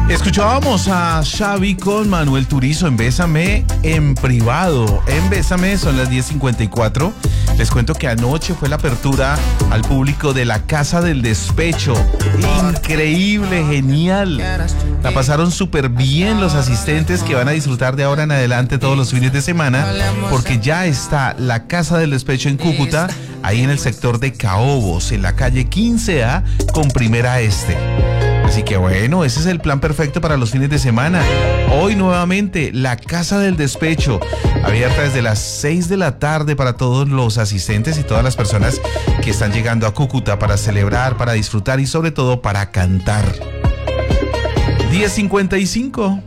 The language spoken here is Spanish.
Escuchábamos a Xavi con Manuel Turizo en Bésame en privado. En Bésame son las 10:54. Les cuento que anoche fue la apertura al público de la Casa del Despecho. Increíble, genial. La pasaron súper bien los asistentes que van a disfrutar de ahora en adelante todos los fines de semana, porque ya está la Casa del Despecho en Cúcuta, ahí en el sector de Caobos, en la calle 15A con Primera Este. Así que bueno, ese es el plan perfecto para los fines de semana. Hoy nuevamente la Casa del Despecho, abierta desde las 6 de la tarde para todos los asistentes y todas las personas que están llegando a Cúcuta para celebrar, para disfrutar y sobre todo para cantar. 10:55.